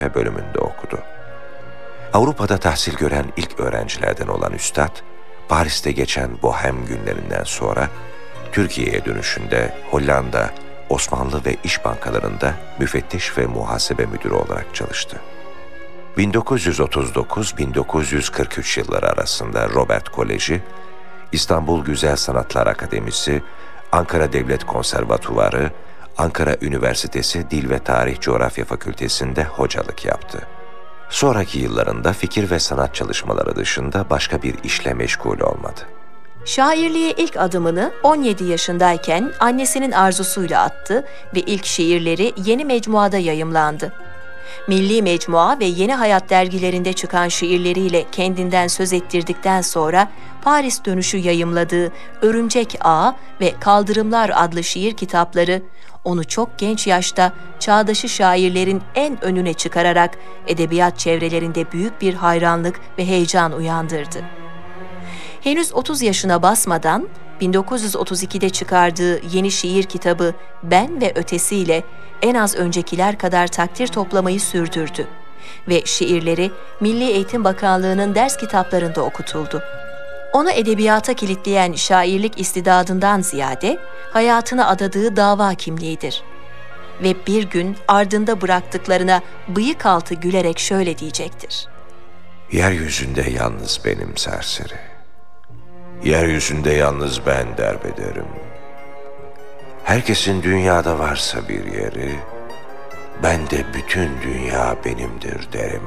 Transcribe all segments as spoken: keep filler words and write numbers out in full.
bölümünde okudu. Avrupa'da tahsil gören ilk öğrencilerden olan üstad, Paris'te geçen bohem günlerinden sonra Türkiye'ye dönüşünde Hollanda, Osmanlı ve iş bankalarında müfettiş ve muhasebe müdürü olarak çalıştı. bin dokuz yüz otuz dokuz - bin dokuz yüz kırk üç yılları arasında Robert Koleji, İstanbul Güzel Sanatlar Akademisi, Ankara Devlet Konservatuvarı, Ankara Üniversitesi Dil ve Tarih Coğrafya Fakültesi'nde hocalık yaptı. Sonraki yıllarında fikir ve sanat çalışmaları dışında başka bir işle meşgul olmadı. Şairliğe ilk adımını on yedi yaşındayken annesinin arzusuyla attı ve ilk şiirleri Yeni Mecmua'da yayımlandı. Milli Mecmua ve Yeni Hayat dergilerinde çıkan şiirleriyle kendinden söz ettirdikten sonra Paris dönüşü yayımladığı Örümcek Ağı ve Kaldırımlar adlı şiir kitapları onu çok genç yaşta çağdaşı şairlerin en önüne çıkararak edebiyat çevrelerinde büyük bir hayranlık ve heyecan uyandırdı. Henüz otuz yaşına basmadan bin dokuz yüz otuz ikide çıkardığı yeni şiir kitabı Ben ve Ötesi ile en az öncekiler kadar takdir toplamayı sürdürdü ve şiirleri Milli Eğitim Bakanlığı'nın ders kitaplarında okutuldu. Onu edebiyata kilitleyen şairlik istidadından ziyade hayatına adadığı dava kimliğidir. Ve bir gün ardında bıraktıklarına bıyık altı gülerek şöyle diyecektir: Yeryüzünde yalnız benim serseri, yeryüzünde yalnız ben derbederim. Herkesin dünyada varsa bir yeri, ben de bütün dünya benimdir derim.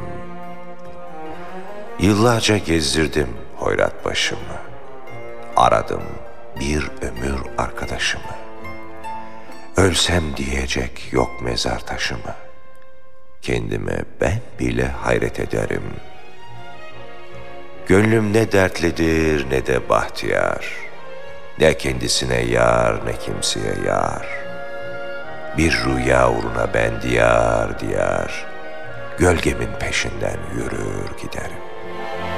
Yıllarca gezdirdim hoyrat başımı, aradım bir ömür arkadaşımı. Ölsem diyecek yok mezar taşımı, kendime ben bile hayret ederim. Gönlüm ne dertlidir ne de bahtiyar, ne kendisine yar ne kimseye yar. Bir rüya uğruna ben diyar diyar, gölgemin peşinden yürür giderim.